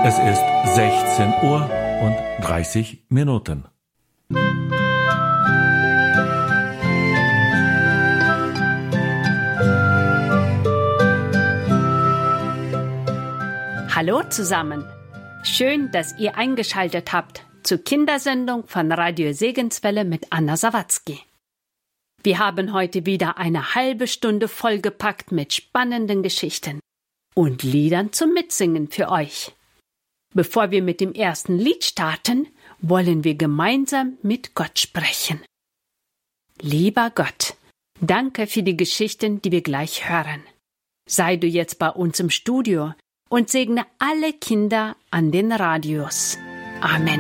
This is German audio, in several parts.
Es ist 16 Uhr und 30 Minuten. Hallo zusammen. Schön, dass ihr eingeschaltet habt zur Kindersendung von Radio Segenswelle mit Anna Sawatzki. Wir haben heute wieder eine halbe Stunde vollgepackt mit spannenden Geschichten und Liedern zum Mitsingen für euch. Bevor wir mit dem ersten Lied starten, wollen wir gemeinsam mit Gott sprechen. Lieber Gott, danke für die Geschichten, die wir gleich hören. Sei du jetzt bei uns im Studio und segne alle Kinder an den Radios. Amen.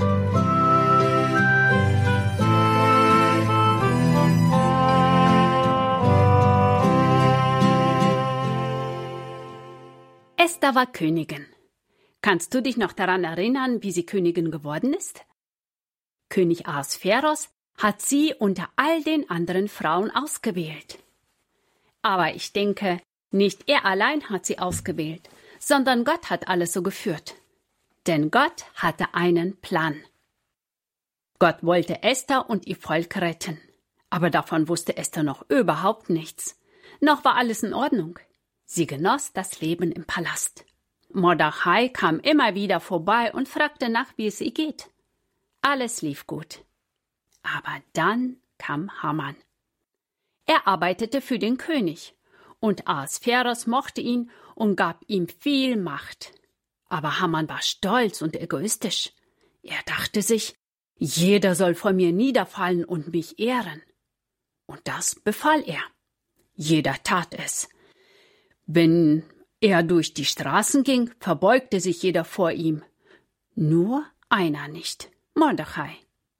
Esther war Königin. Kannst du dich noch daran erinnern, wie sie Königin geworden ist? König Ahasveros hat sie unter all den anderen Frauen ausgewählt. Aber ich denke, nicht er allein hat sie ausgewählt, sondern Gott hat alles so geführt. Denn Gott hatte einen Plan. Gott wollte Esther und ihr Volk retten. Aber davon wusste Esther noch überhaupt nichts. Noch war alles in Ordnung. Sie genoss das Leben im Palast. Mordechai kam immer wieder vorbei und fragte nach, wie es ihr geht. Alles lief gut. Aber dann kam Haman. Er arbeitete für den König und Ahasveros mochte ihn und gab ihm viel Macht. Aber Haman war stolz und egoistisch. Er dachte sich, jeder soll vor mir niederfallen und mich ehren. Und das befahl er. Jeder tat es. Wenn er durch die Straßen ging, verbeugte sich jeder vor ihm. Nur einer nicht, Mordechai.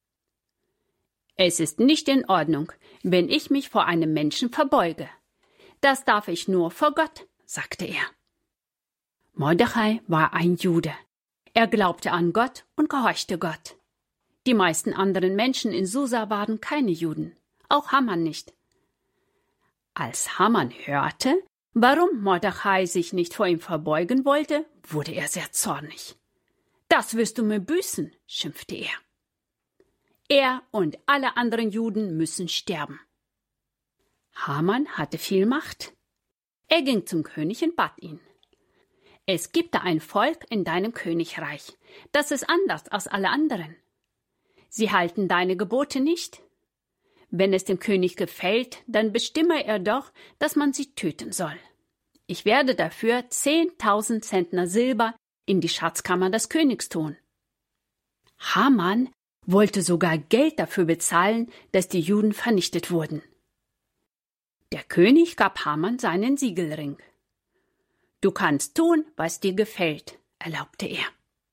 Es ist nicht in Ordnung, wenn ich mich vor einem Menschen verbeuge. Das darf ich nur vor Gott, sagte er. Mordechai war ein Jude. Er glaubte an Gott und gehorchte Gott. Die meisten anderen Menschen in Susa waren keine Juden, auch Haman nicht. Als Haman hörte, warum Mordechai sich nicht vor ihm verbeugen wollte, wurde er sehr zornig. »Das wirst du mir büßen«, schimpfte er. »Er und alle anderen Juden müssen sterben.« Haman hatte viel Macht. Er ging zum König und bat ihn. »Es gibt da ein Volk in deinem Königreich, das ist anders als alle anderen. Sie halten deine Gebote nicht. Wenn es dem König gefällt, dann bestimme er doch, dass man sie töten soll. Ich werde dafür 10.000 Zentner Silber in die Schatzkammer des Königs tun.« Haman wollte sogar Geld dafür bezahlen, dass die Juden vernichtet wurden. Der König gab Haman seinen Siegelring. »Du kannst tun, was dir gefällt«, erlaubte er.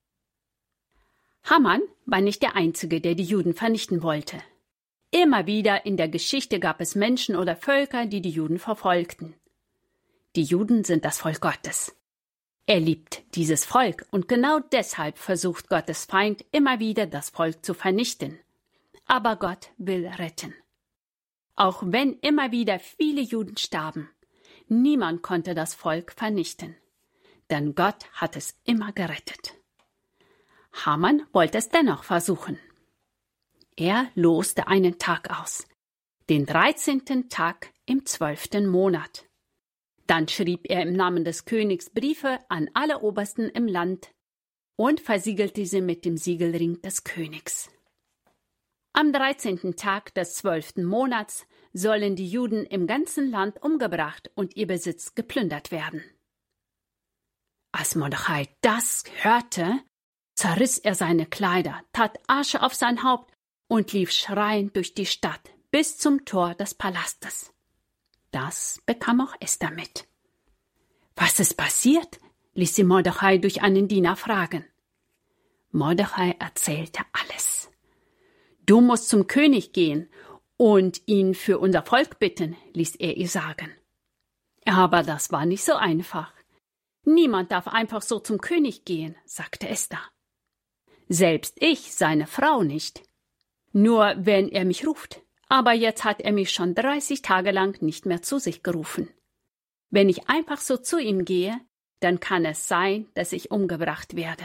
Haman war nicht der Einzige, der die Juden vernichten wollte. Immer wieder in der Geschichte gab es Menschen oder Völker, die die Juden verfolgten. Die Juden sind das Volk Gottes. Er liebt dieses Volk und genau deshalb versucht Gottes Feind immer wieder, das Volk zu vernichten. Aber Gott will retten. Auch wenn immer wieder viele Juden starben, niemand konnte das Volk vernichten. Denn Gott hat es immer gerettet. Haman wollte es dennoch versuchen. Er loste einen Tag aus, den 13. Tag im 12. Monat. Dann schrieb er im Namen des Königs Briefe an alle Obersten im Land und versiegelte sie mit dem Siegelring des Königs. Am 13. Tag des 12. Monats sollen die Juden im ganzen Land umgebracht und ihr Besitz geplündert werden. Als Mordechai das hörte, zerriss er seine Kleider, tat Asche auf sein Haupt und lief schreiend durch die Stadt bis zum Tor des Palastes. Das bekam auch Esther mit. »Was ist passiert?« ließ sie Mordechai durch einen Diener fragen. Mordechai erzählte alles. »Du musst zum König gehen und ihn für unser Volk bitten«, ließ er ihr sagen. Aber das war nicht so einfach. »Niemand darf einfach so zum König gehen«, sagte Esther. »Selbst ich, seine Frau, nicht. Nur wenn er mich ruft. Aber jetzt hat er mich schon 30 Tage lang nicht mehr zu sich gerufen. Wenn ich einfach so zu ihm gehe, dann kann es sein, dass ich umgebracht werde.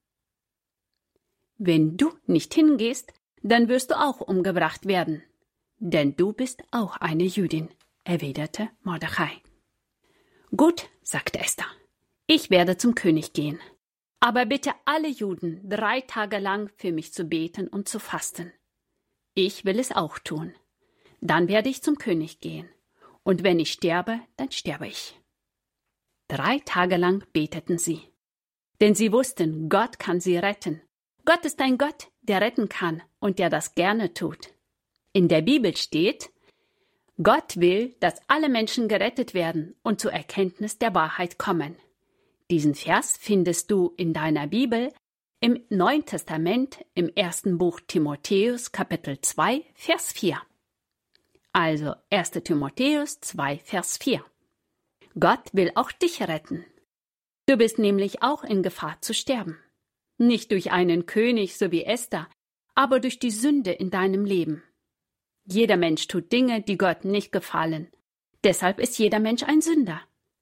Wenn du nicht hingehst, dann wirst du auch umgebracht werden, denn du bist auch eine Jüdin, erwiderte Mordechai. Gut, sagte Esther, ich werde zum König gehen, aber bitte alle Juden 3 Tage lang für mich zu beten und zu fasten. Ich will es auch tun. Dann werde ich zum König gehen, und wenn ich sterbe, dann sterbe ich. 3 Tage lang beteten sie, denn sie wussten, Gott kann sie retten. Gott ist ein Gott, der retten kann und der das gerne tut. In der Bibel steht, Gott will, dass alle Menschen gerettet werden und zur Erkenntnis der Wahrheit kommen. Diesen Vers findest du in deiner Bibel im Neuen Testament im 1. Buch Timotheus, Kapitel 2, Vers 4. Also 1. Timotheus 2, Vers 4. Gott will auch dich retten. Du bist nämlich auch in Gefahr zu sterben. Nicht durch einen König, so wie Esther, aber durch die Sünde in deinem Leben. Jeder Mensch tut Dinge, die Gott nicht gefallen. Deshalb ist jeder Mensch ein Sünder.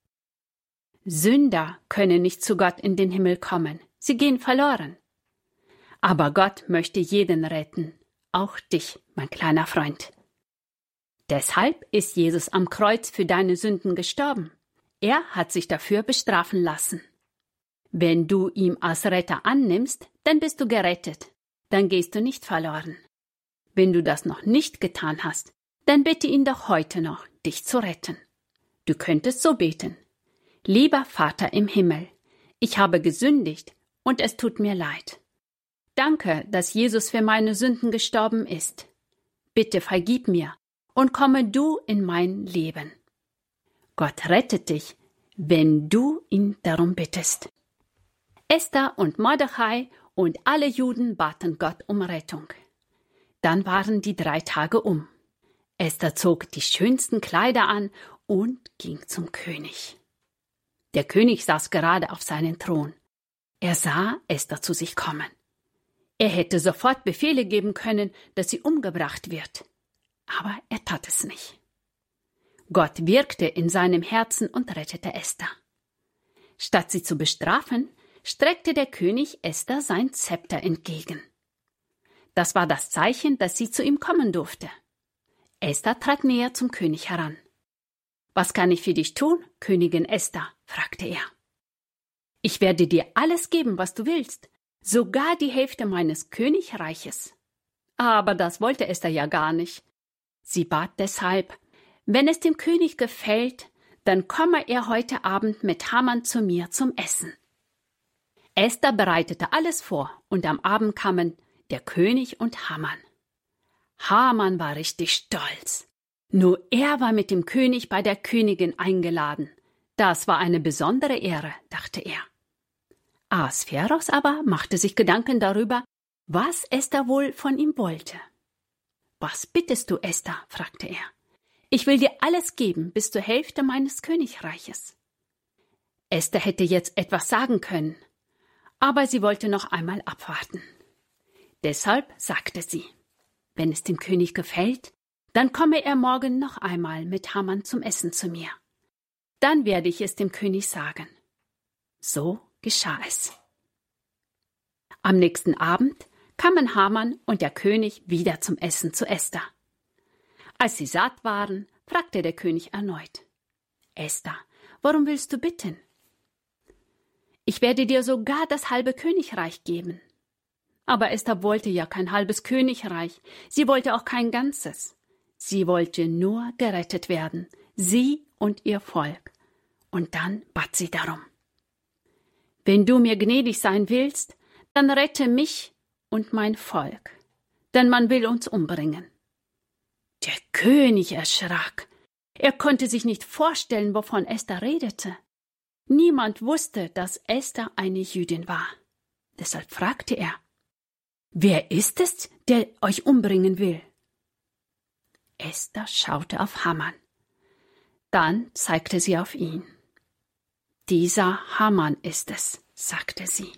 Sünder können nicht zu Gott in den Himmel kommen. Sie gehen verloren. Aber Gott möchte jeden retten, auch dich, mein kleiner Freund. Deshalb ist Jesus am Kreuz für deine Sünden gestorben. Er hat sich dafür bestrafen lassen. Wenn du ihn als Retter annimmst, dann bist du gerettet. Dann gehst du nicht verloren. Wenn du das noch nicht getan hast, dann bitte ihn doch heute noch, dich zu retten. Du könntest so beten. Lieber Vater im Himmel, ich habe gesündigt und es tut mir leid. Danke, dass Jesus für meine Sünden gestorben ist. Bitte vergib mir und komme du in mein Leben. Gott rettet dich, wenn du ihn darum bittest. Esther und Mordechai und alle Juden baten Gott um Rettung. Dann waren die 3 Tage um. Esther zog die schönsten Kleider an und ging zum König. Der König saß gerade auf seinem Thron. Er sah Esther zu sich kommen. Er hätte sofort Befehle geben können, dass sie umgebracht wird. Aber er tat es nicht. Gott wirkte in seinem Herzen und rettete Esther. Statt sie zu bestrafen, streckte der König Esther sein Zepter entgegen. Das war das Zeichen, dass sie zu ihm kommen durfte. Esther trat näher zum König heran. »Was kann ich für dich tun, Königin Esther?« fragte er. »Ich werde dir alles geben, was du willst, sogar die Hälfte meines Königreiches.« Aber das wollte Esther ja gar nicht. Sie bat deshalb, wenn es dem König gefällt, dann komme er heute Abend mit Haman zu mir zum Essen. Esther bereitete alles vor und am Abend kamen der König und Haman. Haman war richtig stolz. Nur er war mit dem König bei der Königin eingeladen. Das war eine besondere Ehre, dachte er. Ahasveros aber machte sich Gedanken darüber, was Esther wohl von ihm wollte. »Was bittest du, Esther?« fragte er. »Ich will dir alles geben, bis zur Hälfte meines Königreiches.« Esther hätte jetzt etwas sagen können, aber sie wollte noch einmal abwarten. Deshalb sagte sie, wenn es dem König gefällt, dann komme er morgen noch einmal mit Haman zum Essen zu mir. Dann werde ich es dem König sagen. So geschah es. Am nächsten Abend kamen Haman und der König wieder zum Essen zu Esther. Als sie satt waren, fragte der König erneut, »Esther, warum willst du bitten?« »Ich werde dir sogar das halbe Königreich geben.« Aber Esther wollte ja kein halbes Königreich, sie wollte auch kein ganzes. Sie wollte nur gerettet werden, sie und ihr Volk. Und dann bat sie darum. »Wenn du mir gnädig sein willst, dann rette mich und mein Volk, denn man will uns umbringen.« Der König erschrak. Er konnte sich nicht vorstellen, wovon Esther redete. Niemand wusste, dass Esther eine Jüdin war. Deshalb fragte er, »Wer ist es, der euch umbringen will?« Esther schaute auf Haman. Dann zeigte sie auf ihn. »Dieser Haman ist es«, sagte sie.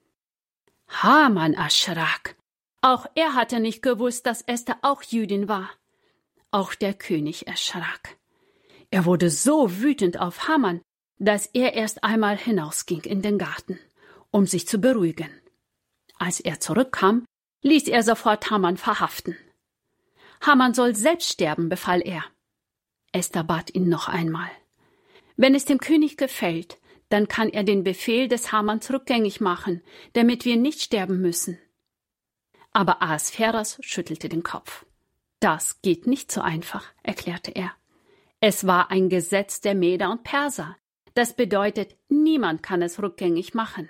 Haman erschrak. Auch er hatte nicht gewusst, dass Esther auch Jüdin war. Auch der König erschrak. Er wurde so wütend auf Haman, dass er erst einmal hinausging in den Garten, um sich zu beruhigen. Als er zurückkam, ließ er sofort Haman verhaften. Haman soll selbst sterben, befahl er. Esther bat ihn noch einmal. Wenn es dem König gefällt, dann kann er den Befehl des Hamans rückgängig machen, damit wir nicht sterben müssen. Aber Ahasveros schüttelte den Kopf. Das geht nicht so einfach, erklärte er. Es war ein Gesetz der Meder und Perser. Das bedeutet, niemand kann es rückgängig machen.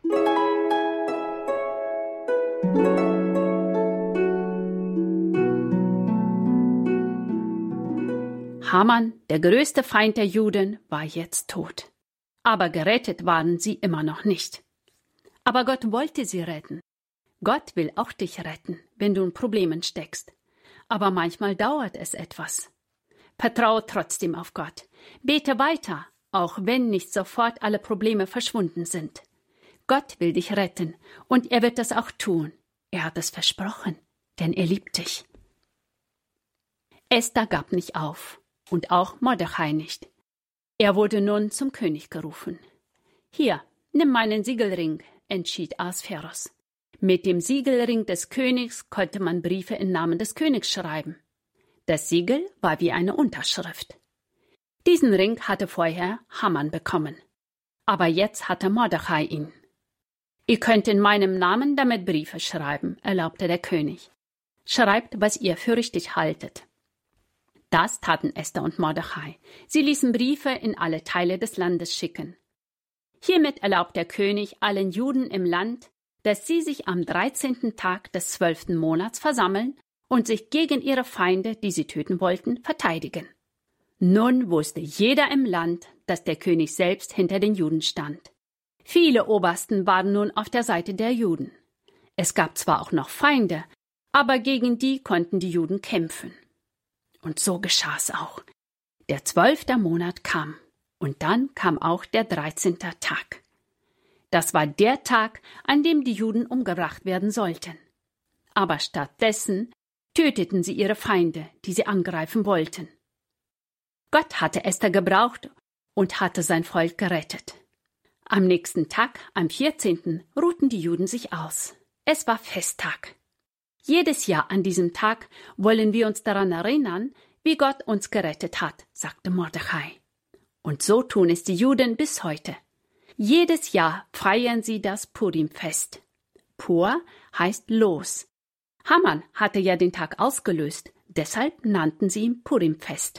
Haman, der größte Feind der Juden, war jetzt tot. Aber gerettet waren sie immer noch nicht. Aber Gott wollte sie retten. Gott will auch dich retten, wenn du in Problemen steckst. Aber manchmal dauert es etwas. Vertraue trotzdem auf Gott. Bete weiter, auch wenn nicht sofort alle Probleme verschwunden sind. Gott will dich retten und er wird das auch tun. Er hat es versprochen, denn er liebt dich. Esther gab nicht auf und auch Mordechai nicht. Er wurde nun zum König gerufen. Hier, nimm meinen Siegelring, entschied Ahasveros. Mit dem Siegelring des Königs konnte man Briefe im Namen des Königs schreiben. Das Siegel war wie eine Unterschrift. Diesen Ring hatte vorher Haman bekommen. Aber jetzt hatte Mordechai ihn. Ihr könnt in meinem Namen damit Briefe schreiben, erlaubte der König. Schreibt, was ihr für richtig haltet. Das taten Esther und Mordechai. Sie ließen Briefe in alle Teile des Landes schicken. Hiermit erlaubt der König allen Juden im Land, dass sie sich am 13. Tag des 12. Monats versammeln und sich gegen ihre Feinde, die sie töten wollten, verteidigen. Nun wusste jeder im Land, dass der König selbst hinter den Juden stand. Viele Obersten waren nun auf der Seite der Juden. Es gab zwar auch noch Feinde, aber gegen die konnten die Juden kämpfen. Und so geschah es auch. Der 12. Monat kam, und dann kam auch der 13. Tag. Das war der Tag, an dem die Juden umgebracht werden sollten. Aber stattdessen töteten sie ihre Feinde, die sie angreifen wollten. Gott hatte Esther gebraucht und hatte sein Volk gerettet. Am nächsten Tag, am 14., ruhten die Juden sich aus. Es war Festtag. Jedes Jahr an diesem Tag wollen wir uns daran erinnern, wie Gott uns gerettet hat, sagte Mordechai. Und so tun es die Juden bis heute. Jedes Jahr feiern sie das Purim-Fest. Pur heißt los. Haman hatte ja den Tag ausgelöst, deshalb nannten sie ihn Purim-Fest.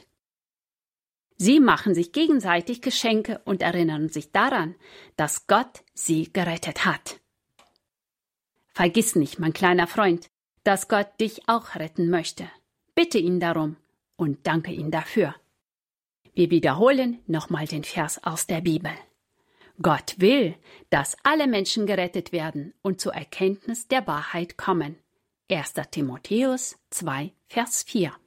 Sie machen sich gegenseitig Geschenke und erinnern sich daran, dass Gott sie gerettet hat. Vergiss nicht, mein kleiner Freund, dass Gott dich auch retten möchte. Bitte ihn darum und danke ihm dafür. Wir wiederholen nochmal den Vers aus der Bibel. Gott will, dass alle Menschen gerettet werden und zur Erkenntnis der Wahrheit kommen. 1. Timotheus 2, Vers 4.